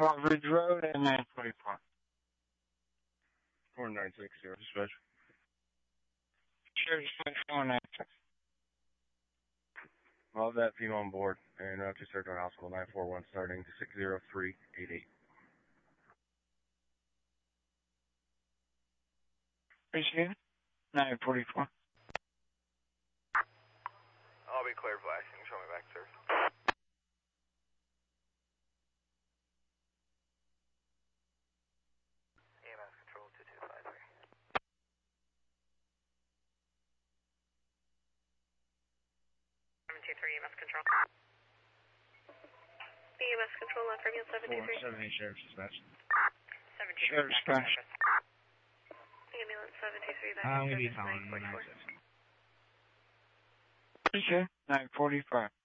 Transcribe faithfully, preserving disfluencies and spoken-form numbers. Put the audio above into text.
Park Ridge Road and nine forty-four. four nine six zero, dispatch. Sure, dispatch four nine six. Well, that female on board, and uh, to Surgeon Hospital nine four one, starting six zero three eight eight. Appreciate it. nine forty-four. I'll be cleared black. You can show me back, sir. E M S control two two five three. seven two three E M S control. E M S control on Fairfield seven two three. seven eight Sheriff's Dispatch. seven two three. Sure, dispatch. Ambulance seven two three back. I'm going to be calling nine six. Appreciate it. nine forty-five.